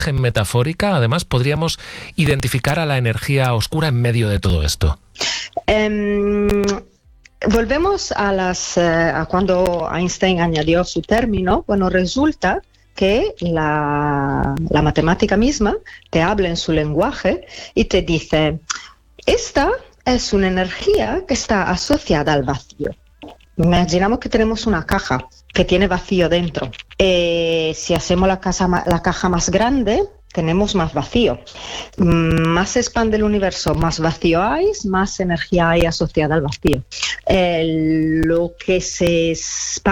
metafórica, además, podríamos identificar a la energía oscura en medio de todo esto? Volvemos a cuando Einstein añadió su término. Bueno, resulta que la matemática misma te habla en su lenguaje y te dice, esta es una energía que está asociada al vacío. Imaginamos que tenemos una caja que tiene vacío dentro. Si hacemos la caja más grande, tenemos más vacío. Más se expande el universo, más vacío hay, más energía hay asociada al vacío. Lo que se expande